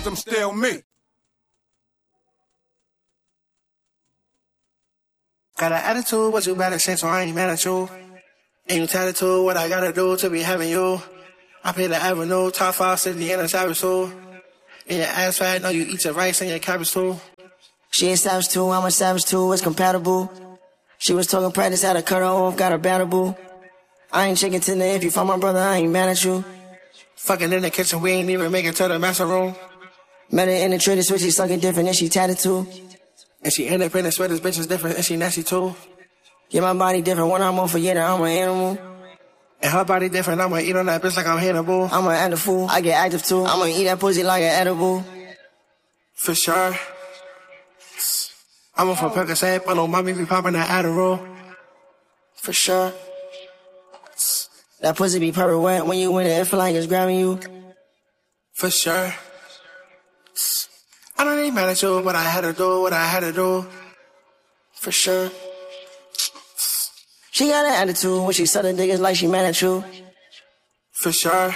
I'm still me. Got an attitude, what you better say, so I ain't mad at you. Ain't you tattooed, what I gotta do to be having you. I pay the avenue, top 5 city in a savage too. And your ass fat, know you eat your rice and your cabbage too. She a savage too, I'm a savage too, it's compatible. She was talking practice, had to cut her off, got her battable. I ain't chicken tender, if you fuck my brother, I ain't mad at you. Fucking in the kitchen, we ain't even make it to the master room. Met her in the trader switch, she sucking different and she tatted too. And she independent, swear this bitch is different and she nasty too. Yeah, my body different, when I'm on for yeah, I'm an animal. And her body different, I'ma eat on that bitch like I'm Hannibal. I'm an active fool, I get active too. I'ma eat that pussy like an edible. For sure. I'm from Percocet, but no mommy be popping that Adderall. For sure. That pussy be purple wet when you in it, it feel like it's grabbing you. For sure. I don't ain't mad at you, but I had to do what I had to do. For sure. She got an attitude when she suck the dick, it's like she mad at you. For sure.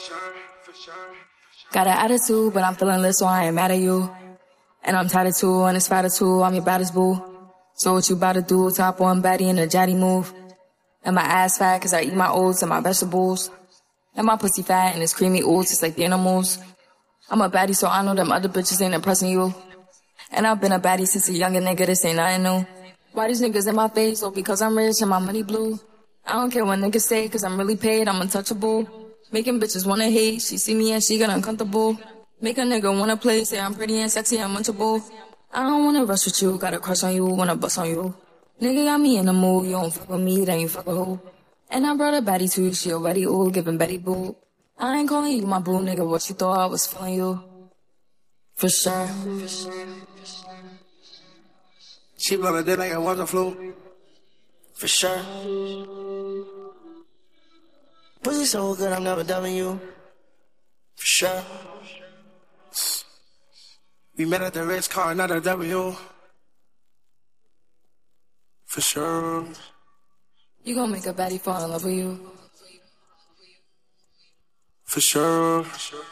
Got an attitude, but I'm feeling lit, so I ain't mad at you. And I'm tired of two, and it's fatter too, I'm your baddest boo. So what you about to do, top one baddie in a jatty move. And my ass fat, cause I eat my oats and my vegetables. And my pussy fat, and it's creamy oats, it's like the animals. I'm a baddie, so I know them other bitches ain't impressing you. And I've been a baddie since a younger nigga, this ain't nothing new. Why these niggas in my face? Oh, because I'm rich and my money blue. I don't care what niggas say, cause I'm really paid, I'm untouchable. Making bitches wanna hate, she see me and she get uncomfortable. Make a nigga wanna play, say I'm pretty and sexy and munchable. I don't wanna rush with you, got a crush on you, wanna bust on you. Nigga got me in the mood, you don't fuck with me, then you fuck with who? And I brought a baddie too, she already old, giving Betty boo. I ain't calling you my boo, nigga, what you thought I was feeling you? For sure. She blow the dick like it was a flu. For sure. Pussy so good, I'm never dubbing you. For sure. We met at the Ritz, car, another W. For sure. You gon' make a baddie fall in love with you. For sure.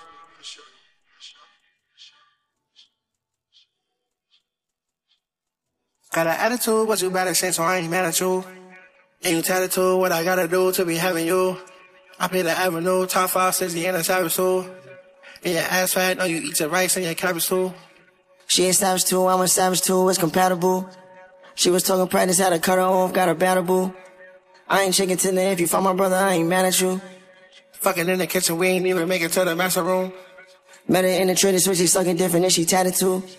Got an attitude, what you better say, so I ain't mad at you. Ain't you tattooed, what I gotta do to be having you. I pay the avenue, top 5 city in a savage too. And your ass fat, know you eat your rice and your cabbage too. She a savage too, I'm a savage too, it's compatible. She was talking practice, had to cut her off, got her battable. I ain't chicken tender, if you fuck my brother, I ain't mad at you. Fucking in the kitchen, we ain't even make it to the master room. Met her in the trader switch, she sucking different and she tatted too.